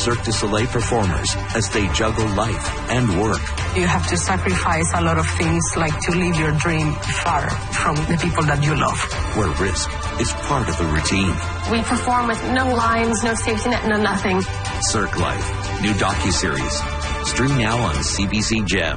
Cirque du Soleil performers as they juggle life and work. You have to sacrifice a lot of things, like to leave your dream far from the people that you love. Where risk is part of the routine. We perform with no lines, no safety net, no nothing. Cirque Life, new docuseries. Stream now on CBC Gem.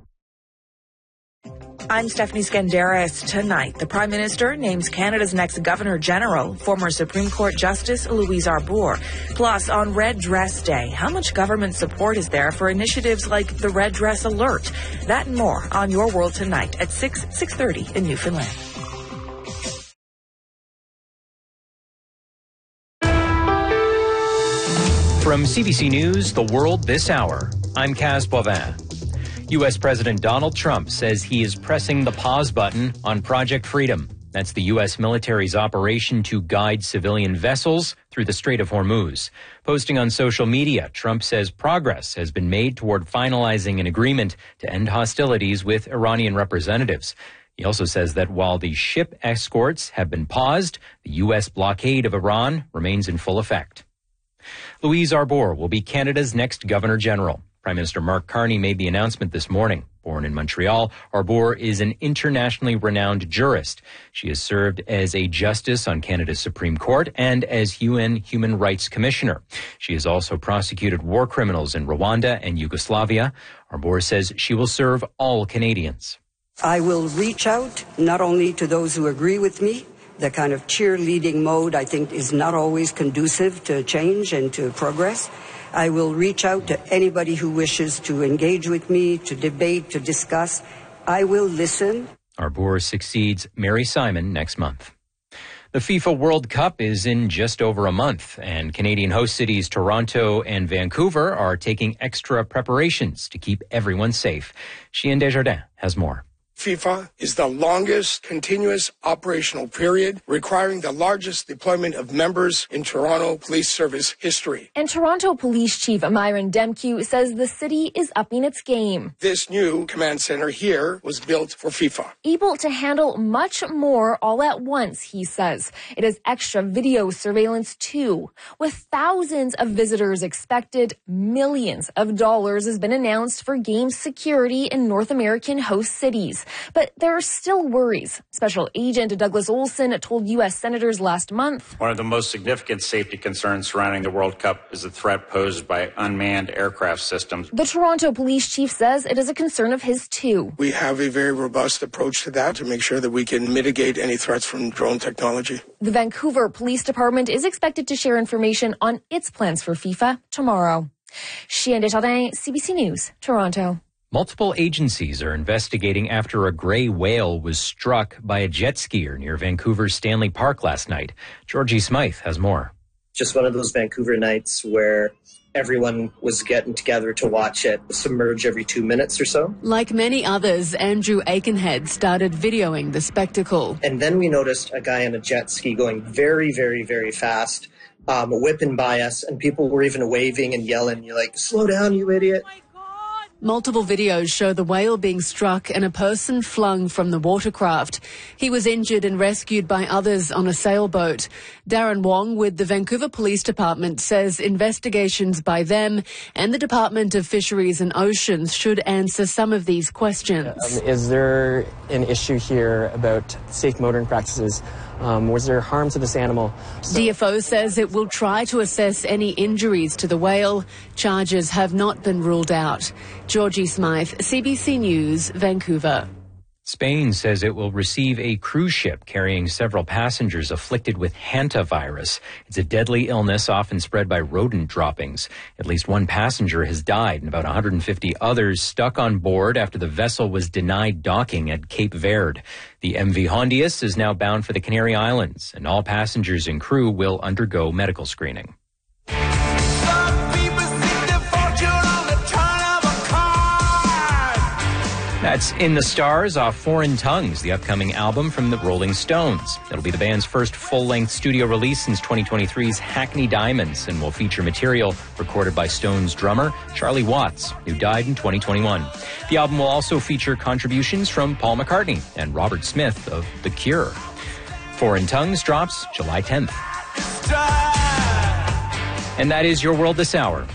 I'm Stephanie Skandaris. Tonight, the Prime Minister names Canada's next Governor-General, former Supreme Court Justice Louise Arbour. Plus, on Red Dress Day, how much government support is there for initiatives like the Red Dress Alert? That and more on Your World Tonight at 6:30 in Newfoundland. From CBC News, The World This Hour, I'm Kaz Boivin. U.S. President Donald Trump says he is pressing the pause button on Project Freedom. That's the U.S. military's operation to guide civilian vessels through the Strait of Hormuz. Posting on social media, Trump says progress has been made toward finalizing an agreement to end hostilities with Iranian representatives. He also says that while the ship escorts have been paused, the U.S. blockade of Iran remains in full effect. Louise Arbour will be Canada's next Governor-General. Prime Minister Mark Carney made the announcement this morning. Born in Montreal, Arbour is an internationally renowned jurist. She has served as a justice on Canada's Supreme Court and as UN Human Rights Commissioner. She has also prosecuted war criminals in Rwanda and Yugoslavia. Arbour says she will serve all Canadians. I will reach out not only to those who agree with me. The kind of cheerleading mode, I think, is not always conducive to change and to progress. I will reach out to anybody who wishes to engage with me, to debate, to discuss. I will listen. Arbour succeeds Mary Simon next month. The FIFA World Cup is in just over a month, and Canadian host cities Toronto and Vancouver are taking extra preparations to keep everyone safe. Chien Desjardins has more. FIFA is the longest continuous operational period, requiring the largest deployment of members in Toronto Police Service history. And Toronto Police Chief Myron Demkiw says the city is upping its game. This new command center here was built for FIFA. Able to handle much more all at once, he says. It has extra video surveillance too. With thousands of visitors expected, millions of dollars has been announced for game security in North American host cities. But there are still worries. Special Agent Douglas Olson told U.S. senators last month. One of the most significant safety concerns surrounding the World Cup is the threat posed by unmanned aircraft systems. The Toronto Police Chief says it is a concern of his too. We have a very robust approach to that to make sure that we can mitigate any threats from drone technology. The Vancouver Police Department is expected to share information on its plans for FIFA tomorrow. Chien Desjardins, CBC News, Toronto. Multiple agencies are investigating after a gray whale was struck by a jet skier near Vancouver's Stanley Park last night. Georgie Smythe has more. Just one of those Vancouver nights where everyone was getting together to watch it submerge every 2 minutes or so. Like many others, Andrew Aikenhead started videoing the spectacle. And then we noticed a guy on a jet ski going very, very, very fast, whipping by us, and people were even waving and yelling. You're like, slow down, you idiot. Multiple videos show the whale being struck and a person flung from the watercraft. He was injured and rescued by others on a sailboat. Darren Wong with the Vancouver Police Department says investigations by them and the Department of Fisheries and Oceans should answer some of these questions. Is there an issue here about safe motoring practices? Was there harm to this animal? DFO says it will try to assess any injuries to the whale. Charges have not been ruled out. Georgie Smythe, CBC News, Vancouver. Spain says it will receive a cruise ship carrying several passengers afflicted with hantavirus. It's a deadly illness often spread by rodent droppings. At least one passenger has died and about 150 others stuck on board after the vessel was denied docking at Cape Verde. The MV Hondius is now bound for the Canary Islands, and all passengers and crew will undergo medical screening. That's In the Stars off Foreign Tongues, the upcoming album from the Rolling Stones. It'll be the band's first full-length studio release since 2023's Hackney Diamonds and will feature material recorded by Stones drummer Charlie Watts, who died in 2021. The album will also feature contributions from Paul McCartney and Robert Smith of The Cure. Foreign Tongues drops July 10th. And that is Your World This Hour.